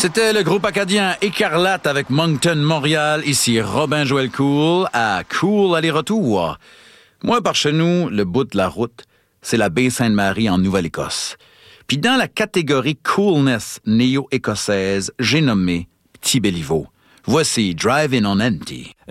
C'était le groupe acadien Écarlate avec Moncton, Montréal. Ici Robin Joël Cool à Cool aller-retour. Moi, par chez nous, le bout de la route, c'est la baie Sainte-Marie en Nouvelle-Écosse. Puis dans la catégorie coolness néo-écossaise, j'ai nommé Petit Béliveau. Voici Drive-In on Empty.